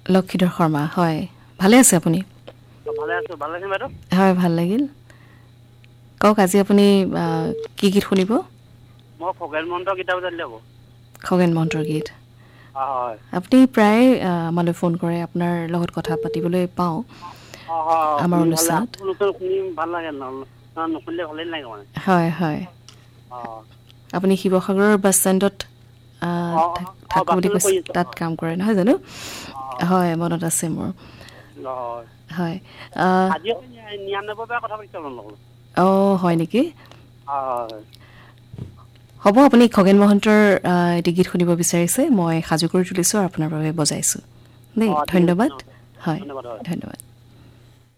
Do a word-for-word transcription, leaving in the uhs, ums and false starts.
লক্ষীধৰ শৰ্মা হয় ভালে আছে আপুনি ভালে আছো ভাল লাগিছে বাইদেউ হয় ভাল লাগিল কওক আজি আপুনি কি গীত শুনিব মই খগেন মহন্তৰ কিতাপ জানিলে হ'ব খগেন মহন্তৰ গীত হয় আপুনি প্ৰায় আমালৈ ফোন কৰে আপোনাৰ লগত কথা পাতিবলৈ পাওঁ অ হয় আমাৰ শুনি ভাল অনুষ্ঠানত লাগে শুনি ভাল লাগে ন নুশুনিলে ভালেই নালাগে মানে হয় হয় অ আপুনি শিৱসাগৰৰ বাছ ষ্টেণ্ডত অ অ থাকোঁ বুলি বাছলৈ কৈছে কৰি আছো তাত কাম কৰে নহয় জানো হয় মনত আছে মোৰ হয় হয় আজি নিৰান্নব্বৈ পৰা কথা পাতিছো আপোনাৰ লগত অঁ হয় নেকি হয় হ'ব আপুনি খগেন মহন্তৰ এটি গীত শুনিব বিচাৰিছে মই সাজু কৰি তুলিছোঁ আৰু আপোনাৰ বাবে বজাইছোঁ দেই অ ঠিক আছে ধন্যবাদ হয় ধন্যবাদ হয় ধন্যবাদ